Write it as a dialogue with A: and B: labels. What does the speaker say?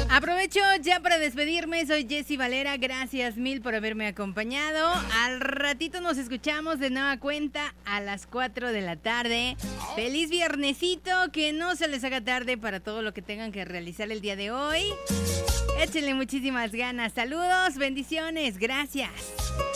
A: Aprovecho ya para despedirme, soy Jessy Valera, gracias mil por haberme acompañado. Al ratito nos escuchamos de nueva cuenta a las 4 de la tarde. Feliz viernesito, que no se les haga tarde para todo lo que tengan que realizar el día de hoy. Échenle muchísimas ganas, saludos, bendiciones, gracias.